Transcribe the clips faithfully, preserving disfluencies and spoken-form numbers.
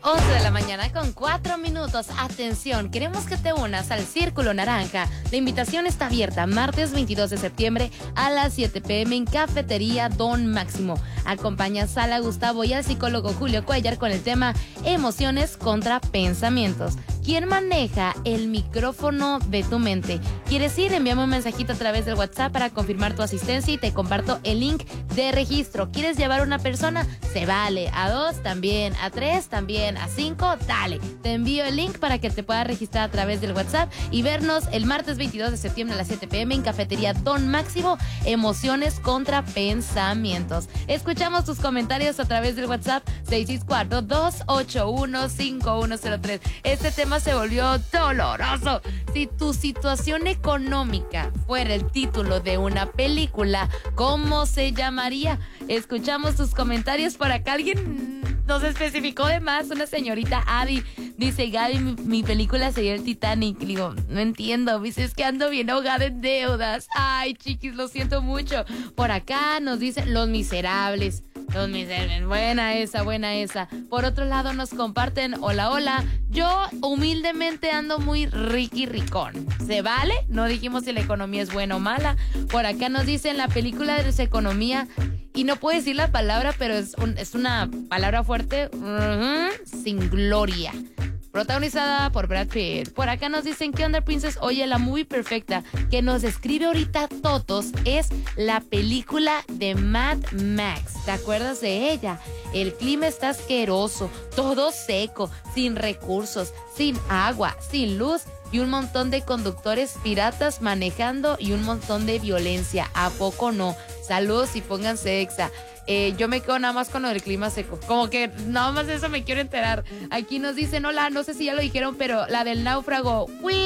once de la mañana con cuatro minutos. Atención, queremos que te unas al Círculo Naranja. La invitación está abierta martes veintidós de septiembre a las siete pe eme en Cafetería Don Máximo. Acompaña a Sala Gustavo y al psicólogo Julio Cuellar con el tema Emociones contra Pensamientos. ¿Quién maneja el micrófono de tu mente? ¿Quieres ir? Envíame un mensajito a través del WhatsApp para confirmar tu asistencia y te comparto el link de registro. ¿Quieres llevar a una persona? Se vale. A dos también. A tres también. A cinco, dale. Te envío el link para que te puedas registrar a través del WhatsApp y vernos el martes veintidós de septiembre a las siete pe eme en Cafetería Don Máximo. Emociones contra Pensamientos. Escuchamos tus comentarios a través del WhatsApp seis seis cuatro, dos ocho uno, cinco uno cero tres. Este tema se volvió doloroso. Si tu situación económica fuera el título de una película, ¿cómo se llamaría? Escuchamos tus comentarios por acá. Alguien nos especificó de más, una señorita Adi. Dice, Gaby, mi, mi película sería el Titanic. Digo, no entiendo, dice, es que ando bien ahogada en deudas. Ay, chiquis, lo siento mucho. Por acá nos dicen Los Miserables. Los Miserables, buena esa, buena esa. Por otro lado nos comparten, hola, hola. Yo humildemente ando muy riqui ricón. ¿Se vale? No dijimos si la economía es buena o mala. Por acá nos dicen la película de esa economía. Y no puedo decir la palabra, pero es, un, es una palabra fuerte. Uh-huh, sin gloria. Protagonizada por Brad Pitt. Por acá nos dicen, ¿qué onda, Princess? Oye, la movie perfecta que nos describe ahorita Totos es la película de Mad Max. ¿Te acuerdas de ella? El clima está asqueroso, todo seco, sin recursos, sin agua, sin luz y un montón de conductores piratas manejando y un montón de violencia. ¿A poco no? Saludos y pónganse exa. Eh, yo me quedo nada más con lo del clima seco. Como que nada más de eso me quiero enterar. Aquí nos dicen, hola, no sé si ya lo dijeron, pero la del náufrago,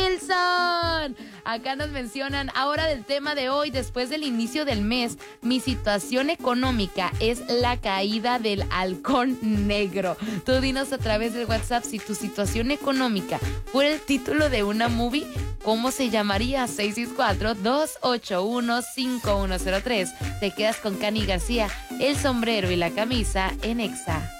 Wilson. Acá nos mencionan, ahora del tema de hoy, después del inicio del mes, mi situación económica es la caída del halcón negro. Tú dinos a través del WhatsApp si tu situación económica fuera el título de una movie, ¿cómo se llamaría? seis seis cuatro, dos ocho uno, cinco uno cero tres. Te quedas con Cani García, El Sombrero y la Camisa en Exa.